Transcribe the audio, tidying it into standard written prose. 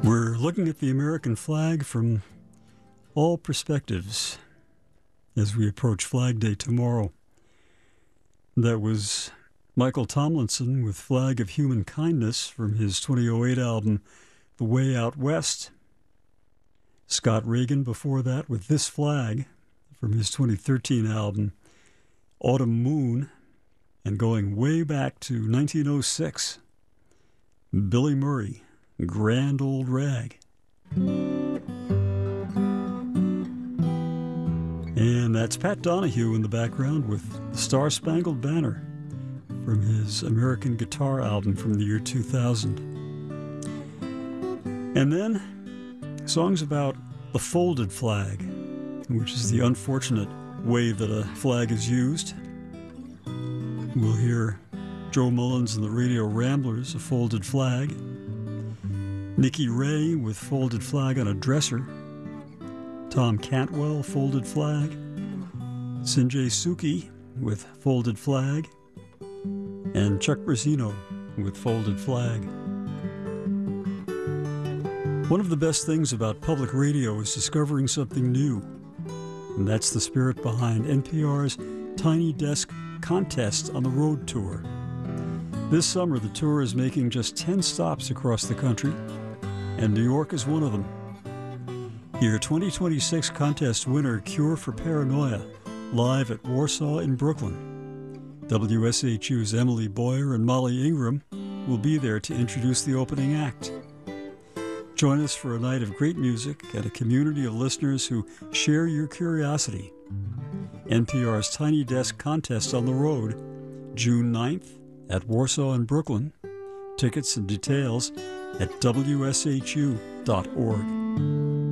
We're looking at the American flag from all perspectives as we approach Flag Day tomorrow. That was Michael Tomlinson with Flag of Human Kindness from his 2008 album, The Way Out West. Scott Reagan before that with This Flag from his 2013 album, Autumn Moon. And going way back to 1906, Billy Murray, Grand Old Rag. And that's Pat Donahue in the background with The Star-Spangled Banner from his American Guitar album from the year 2000. And then songs about the folded flag, which is the unfortunate way that a flag is used. We'll hear Joe Mullins and the Radio Ramblers, A Folded Flag. Nicky Ray with Folded Flag on a Dresser. Tom Cantwell, Folded Flag. Sinjay Suki with Folded Flag. And Chuck Brisino with Folded Flag. One of the best things about public radio is discovering something new. And that's the spirit behind NPR's Tiny Desk Contest on the Road Tour. This summer, the tour is making just 10 stops across the country, and New York is one of them. Hear 2026 contest winner Cure for Paranoia live at Warsaw in Brooklyn. WSHU's Emily Boyer and Molly Ingram will be there to introduce the opening act. Join us for a night of great music and a community of listeners who share your curiosity. NPR's Tiny Desk Contest on the Road, June 9th at Warsaw and Brooklyn. Tickets and details at WSHU.org.